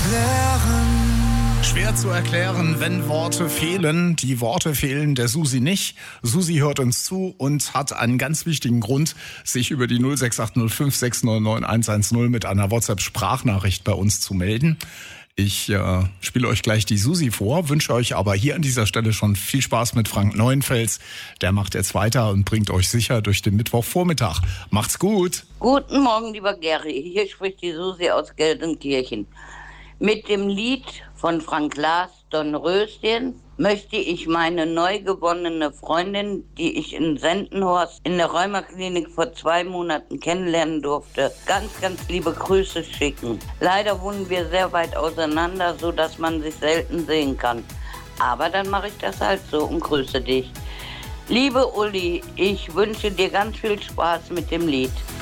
Schwer zu erklären, wenn Worte fehlen. Die Worte fehlen der Susi nicht. Susi hört uns zu und hat einen ganz wichtigen Grund, sich über die 06805699110 mit einer WhatsApp-Sprachnachricht bei uns zu melden. Ich spiele euch gleich die Susi vor, wünsche euch aber hier an dieser Stelle schon viel Spaß mit Frank Neuenfels. Der macht jetzt weiter und bringt euch sicher durch den Mittwochvormittag. Macht's gut. Guten Morgen, lieber Gary. Hier spricht die Susi aus Gelsenkirchen. Mit dem Lied von Frank Last, Dornröschen, möchte ich meine neu gewonnene Freundin, die ich in Sendenhorst in der Rheumaklinik vor 2 Monaten kennenlernen durfte, ganz, ganz liebe Grüße schicken. Leider wohnen wir sehr weit auseinander, so dass man sich selten sehen kann. Aber dann mache ich das halt so und grüße dich. Liebe Uli, ich wünsche dir ganz viel Spaß mit dem Lied.